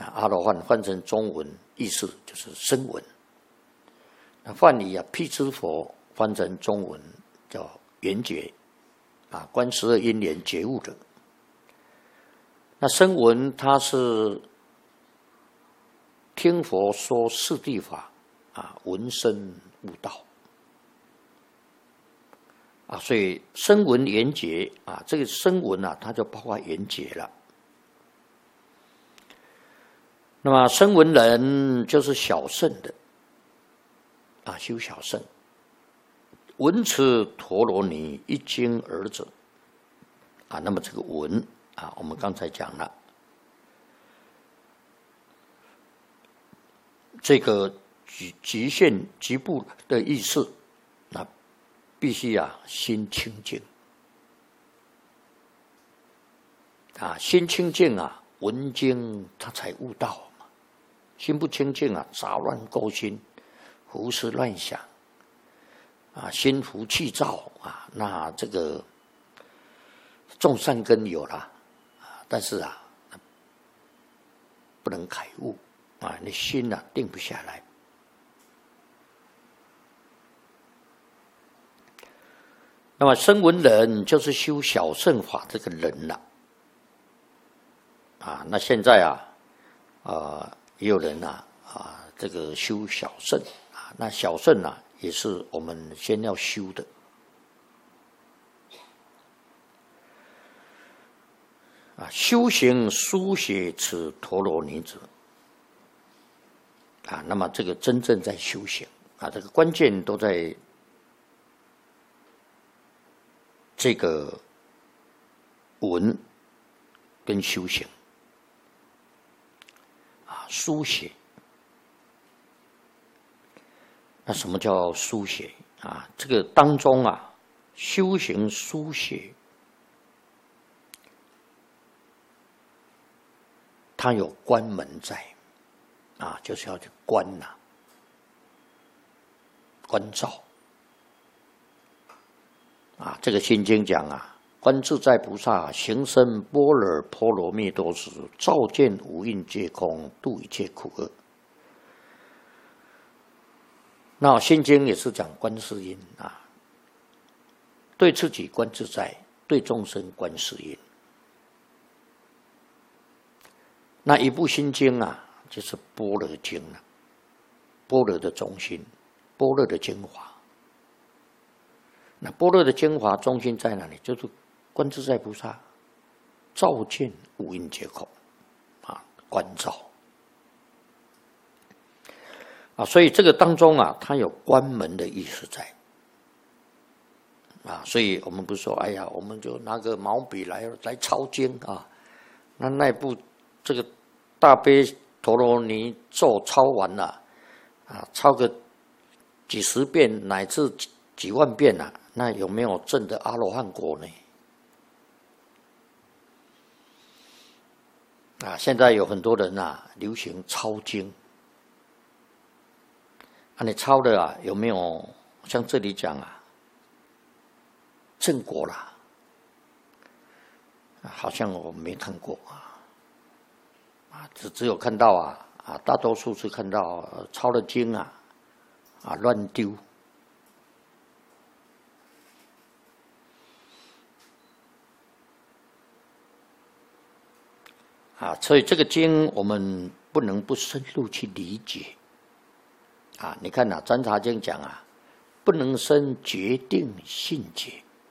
阿罗汉翻成中文意思就是声闻。那梵语辟支佛翻成中文叫圆觉，观12因缘觉悟的。那声闻它是听佛说四谛法，闻声悟道。所以声闻缘觉这个声闻它就包括缘觉了。那么声闻人就是小乘的修小乘，闻此陀罗尼一经而者那么这个闻我们刚才讲了，这个局限局部的意思，那必须心清净心清净闻经他才悟道嘛。心不清净杂乱勾心，胡思乱想心浮气躁那这个种善根有了但是不能开悟你心定不下来。那么声闻人就是修小乘法这个人了那现在也有人这个修小乘那小乘也是我们先要修的修行书写此陀罗尼者那么这个真正在修行这个关键都在这个闻跟修行书写。那什么叫书写这个当中修行书写它有关门在就是要去关关照这个心经讲观自在菩萨行深般若波罗蜜多时，照见五蕴皆空，度一切苦厄。那心经也是讲观世音对自己观自在，对众生观世音。那一部心经就是般若经般若的中心，般若的精华。那般若的精华中心在哪里？就是观自在菩萨照见五蕴皆空关照所以这个当中它有关门的意思在所以我们不是说哎呀，我们就拿个毛笔来抄经那部这个大悲陀罗尼咒抄完了抄个几十遍乃至几万遍那有没有证得阿罗汉果呢？现在有很多人流行抄经你抄的有没有像这里讲正果啦？好像我没看过只有看到大多数是看到抄了经乱丢所以这个经我们不能不深入去理解你看占察经讲不能生决定信解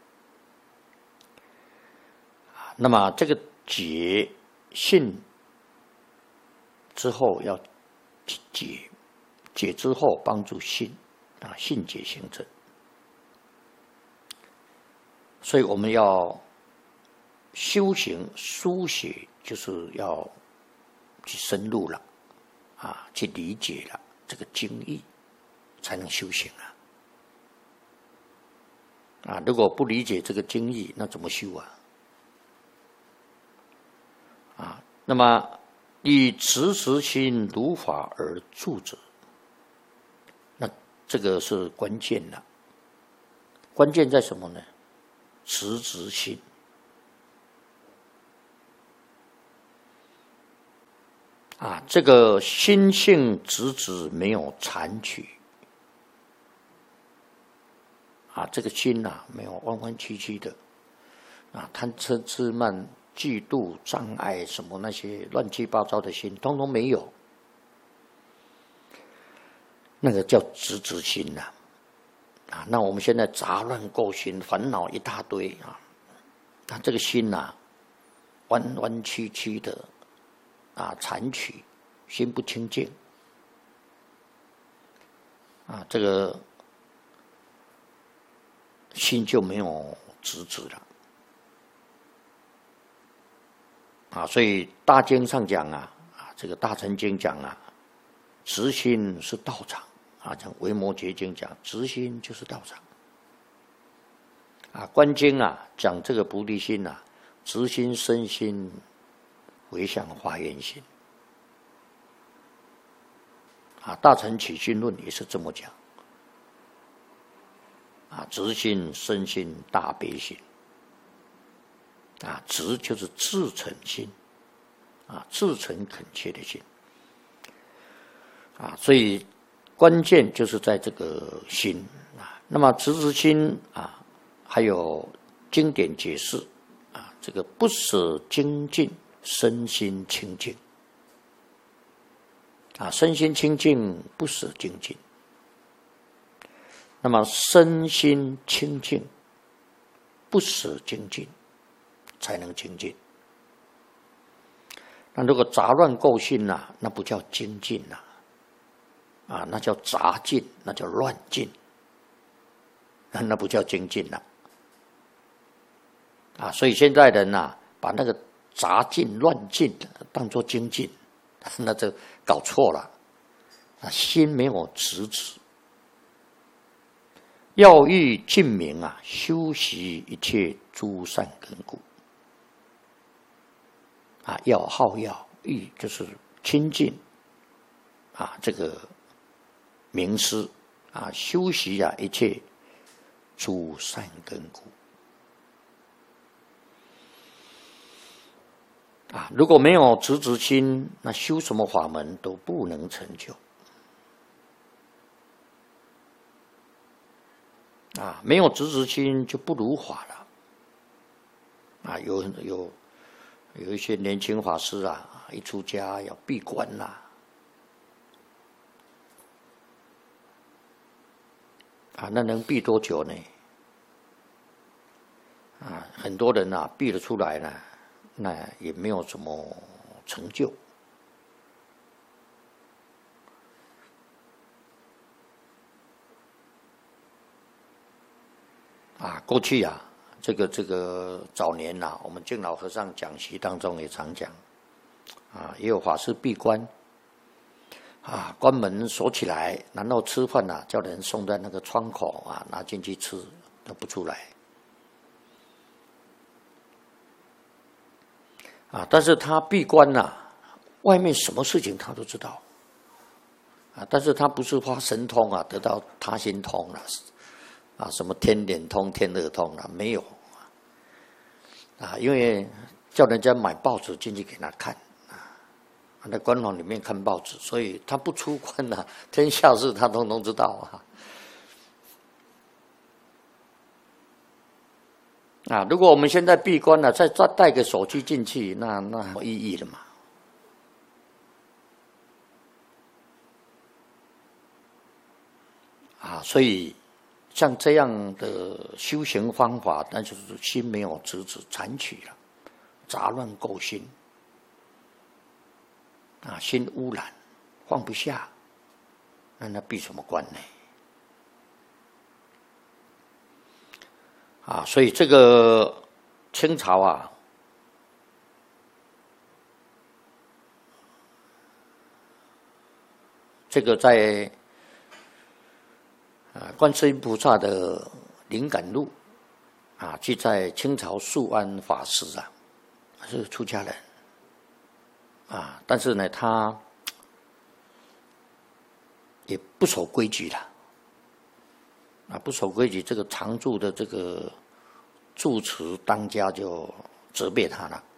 那么这个解信之后要解，解之后帮助信信解行证。所以我们要修行书写，就是要去深入了去理解了这个经义，才能修行如果不理解这个经义，那怎么修那么以持心如法而住者，那这个是关键了。关键在什么呢？持心。 这个心性直直没有残取这个心没有弯弯曲曲的贪嗔痴慢嫉妒障碍什么那些乱七八糟的心通通没有，那个叫直直心那我们现在杂乱垢心，烦恼一大堆那这个心弯弯曲曲的残取，心不清净这个心就没有直直了所以大经上讲这个大乘经讲直心是道场讲维摩诘经讲直心就是道场观经讲这个菩提心直心身心回向华严心大乘起心论也是这么讲直心身心大悲心直就是至诚心至诚恳切的心所以关键就是在这个心那么直直心还有经典解释这个不舍精进身心清净身心清净不舍精进，那么身心清净不舍精进才能精进。那如果杂乱垢心那不叫精进那叫杂进，那叫乱进，那不叫精进所以现在人把那个杂进乱进当作精进，那就搞错了。心没有直指，要欲尽明修习一切诸善根故要好要欲就是亲近这个名师修习一切诸善根故如果没有直直心，那修什么法门都不能成就没有直直心就不如法了有一些年轻法师一出家要闭关那能闭多久呢？很多人闭了出来呢，那也没有什么成就过去这个早年我们净老和尚讲习当中也常讲也有法师闭关关门锁起来，然后吃饭叫人送在那个窗口拿进去吃都不出来但是他闭关外面什么事情他都知道但是他不是发神通得到他心通什么天眼通天耳通没有因为叫人家买报纸进去给他看在官房里面看报纸，所以他不出关天下事他通通知道如果我们现在闭关再带个手机进去，那没有意义了嘛所以像这样的修行方法，但是心没有直指残取了，杂乱垢心心污染放不下，那闭什么关呢？所以这个清朝这个在观世音菩萨的灵感录记载清朝肃安法师是出家人但是呢他也不守规矩了不守规矩，这个常住的这个住持当家就责备他了